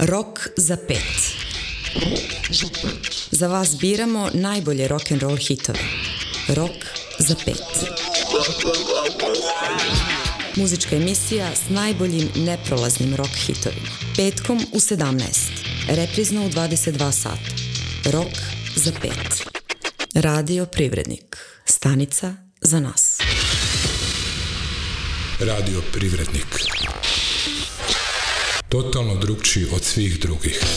Rok za 5. Za vas biramo najbolje rock'n'roll hitove. Rok za 5. Muzička emisija s najboljim neprolaznim rock hitovima. Petkom u 17. Reprizno u 22 sata. Rok za 5. Radio Privrednik. Stanica za nas. Radio Privrednik. Totalno drugčiji od svih drugih.